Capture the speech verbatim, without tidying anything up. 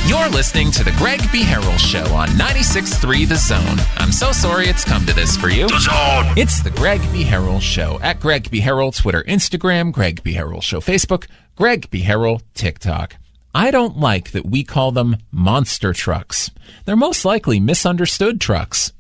You're listening to The Greg B. Harrell Show on ninety-six point three The Zone. I'm so sorry it's come to this for you. The Zone! It's The Greg B. Harrell Show. At Greg B. Harrell, Twitter, Instagram, Greg B. Harrell Show, Facebook, Greg B. Harrell, TikTok. I don't like that we call them monster trucks. They're most likely misunderstood trucks.